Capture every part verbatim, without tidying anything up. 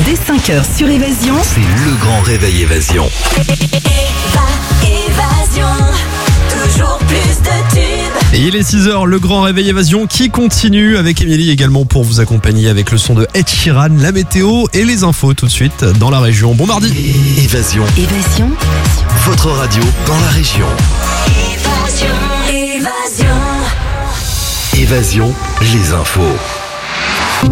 Dès cinq heures sur Évasion, c'est le grand réveil Évasion. Évasion, toujours plus de tubes. Et il est six heures, le grand réveil Évasion qui continue avec Émilie également pour vous accompagner avec le son de Ed Sheeran, la météo et les infos tout de suite dans la région. Bon mardi. Évasion, Évasion, votre radio dans la région. Évasion, évasion. Évasion, les infos.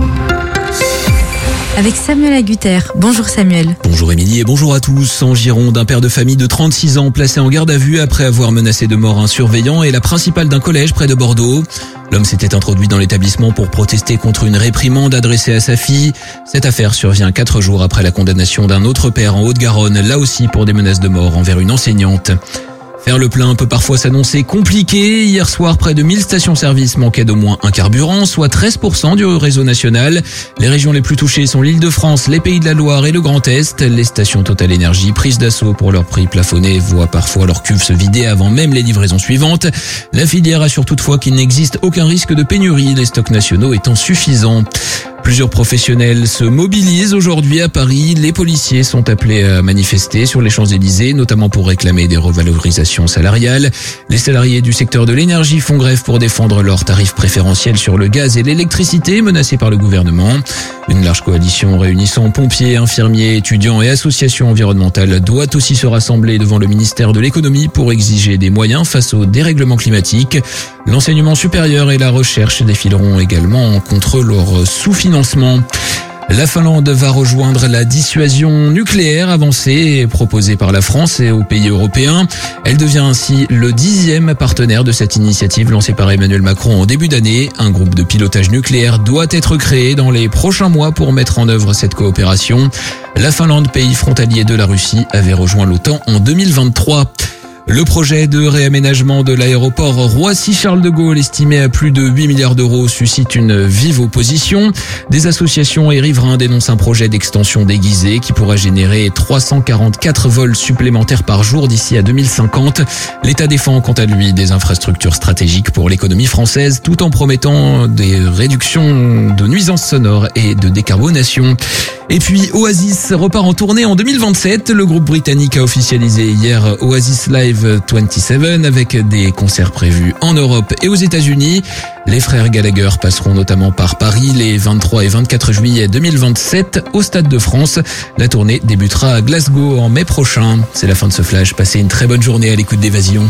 Avec Samuel Agutter. Bonjour Samuel. Bonjour Émilie et bonjour à tous. En Gironde, un père de famille de trente-six ans placé en garde à vue après avoir menacé de mort un surveillant et la principale d'un collège près de Bordeaux. L'homme s'était introduit dans l'établissement pour protester contre une réprimande adressée à sa fille. Cette affaire survient quatre jours après la condamnation d'un autre père en Haute-Garonne, là aussi pour des menaces de mort envers une enseignante. Faire le plein peut parfois s'annoncer compliqué. Hier soir, près de mille stations-service manquaient d'au moins un carburant, soit treize pour cent du réseau national. Les régions les plus touchées sont l'Île-de-France, les Pays de la Loire et le Grand Est. Les stations Total Énergie, prises d'assaut pour leur prix plafonné, voient parfois leur cuve se vider avant même les livraisons suivantes. La filière assure toutefois qu'il n'existe aucun risque de pénurie, les stocks nationaux étant suffisants. Plusieurs professionnels se mobilisent aujourd'hui à Paris. Les policiers sont appelés à manifester sur les Champs-Élysées, notamment pour réclamer des revalorisations salariales. Les salariés du secteur de l'énergie font grève pour défendre leurs tarifs préférentiels sur le gaz et l'électricité menacés par le gouvernement. Une large coalition réunissant pompiers, infirmiers, étudiants et associations environnementales doit aussi se rassembler devant le ministère de l'économie pour exiger des moyens face au dérèglement climatique. L'enseignement supérieur et la recherche défileront également contre leur sous-financement. La Finlande va rejoindre la dissuasion nucléaire avancée proposée par la France et aux pays européens. Elle devient ainsi le dixième partenaire de cette initiative lancée par Emmanuel Macron en début d'année. Un groupe de pilotage nucléaire doit être créé dans les prochains mois pour mettre en œuvre cette coopération. La Finlande, pays frontalier de la Russie, avait rejoint l'OTAN en deux mille vingt-trois. Le projet de réaménagement de l'aéroport Roissy-Charles de Gaulle, estimé à plus de huit milliards d'euros, suscite une vive opposition. Des associations et riverains dénoncent un projet d'extension déguisé qui pourrait générer trois cent quarante-quatre vols supplémentaires par jour d'ici à deux mille cinquante. L'État défend quant à lui des infrastructures stratégiques pour l'économie française tout en promettant des réductions de nuisances sonores et de décarbonation. Et puis Oasis repart en tournée en deux mille vingt-sept. Le groupe britannique a officialisé hier Oasis Live vingt-sept avec des concerts prévus en Europe et aux États-Unis. Les frères Gallagher passeront notamment par Paris les vingt-trois et vingt-quatre juillet deux mille vingt-sept au Stade de France. La tournée débutera à Glasgow en mai prochain. C'est la fin de ce flash. Passez une très bonne journée à l'écoute d'Évasion.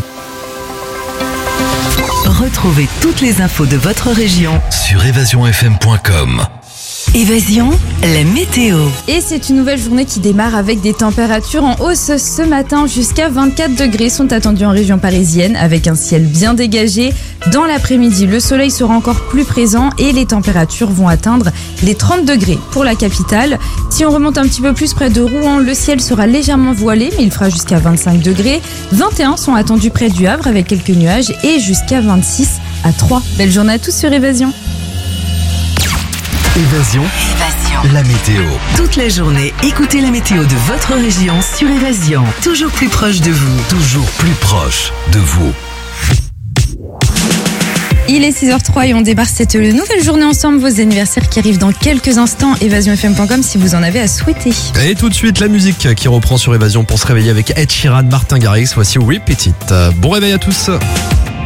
retrouvez toutes les infos de votre région Sur évasion f m point com. Évasion, la météo. Et c'est une nouvelle journée qui démarre avec des températures en hausse ce matin. Jusqu'à vingt-quatre degrés sont attendus en région parisienne avec un ciel bien dégagé. Dans l'après-midi, le soleil sera encore plus présent et les températures vont atteindre les trente degrés pour la capitale. Si on remonte un petit peu plus près de Rouen, le ciel sera légèrement voilé mais il fera jusqu'à vingt-cinq degrés. vingt et un sont attendus près du Havre avec quelques nuages et jusqu'à vingt-six à Troyes. Belle journée à tous sur Évasion. Évasion, Évasion. la météo. Toute la journée, écoutez la météo de votre région sur Évasion. Toujours plus proche de vous. Toujours plus proche de vous. Il est six heures zéro trois et on démarre cette nouvelle journée ensemble. Vos anniversaires qui arrivent dans quelques instants. évasion f m point com si vous en avez à souhaiter. Et tout de suite, la musique qui reprend sur Évasion pour se réveiller avec Ed Sheeran, Martin Garrix. Voici Repeat It. Bon réveil à tous.